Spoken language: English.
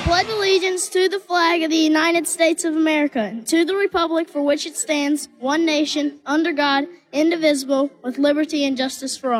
pledge allegiance to the flag of the United States of America and to the republic for which it stands, one nation, under God, indivisible, with liberty and justice for all.